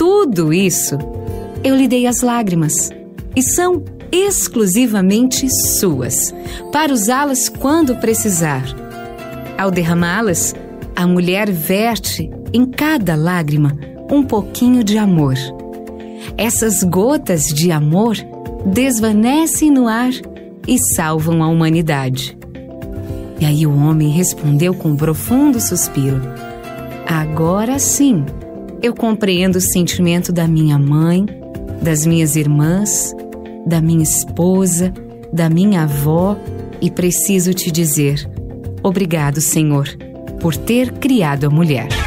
tudo isso, eu lhe dei as lágrimas, e são exclusivamente suas, para usá-las quando precisar. Ao derramá-las, a mulher verte em cada lágrima um pouquinho de amor. Essas gotas de amor desvanecem no ar e salvam a humanidade. E aí o homem respondeu com um profundo suspiro: agora sim, eu compreendo o sentimento da minha mãe, das minhas irmãs, da minha esposa, da minha avó, e preciso te dizer: obrigado, Senhor, por ter criado a mulher.